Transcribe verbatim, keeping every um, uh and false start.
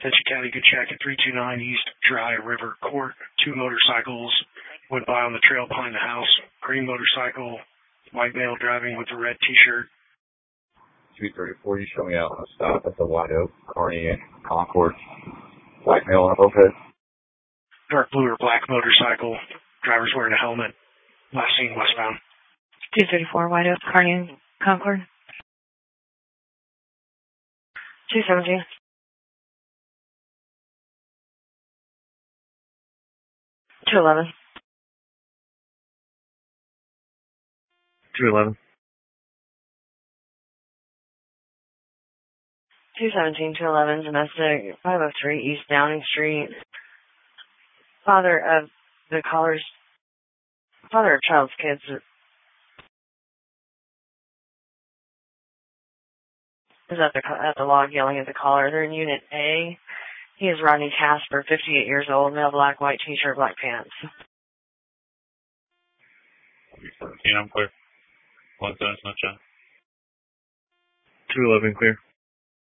Attention County, good check at three two nine East Dry River Court. Two motorcycles went by on the trail behind the house. Green motorcycle, white male driving with a red t-shirt. two thirty-four, you show me out on a stop at the White Oak, Kearney, and Concord. White male on a moped. Dark blue or black motorcycle. Driver's wearing a helmet. Last seen westbound. two thirty-four, White Oak, Kearney, and Concord. two seventeen. two eleven. two eleven. two seventeen, two eleven, domestic, five oh three East Downing Street. Father of the caller's, father of child's kids is at the, at the log yelling at the caller. They're in Unit A. He is Rodney Casper, fifty-eight years old, male, black, white t-shirt, black pants. seventeen, I'm clear. One sentence, no check. two eleven, clear.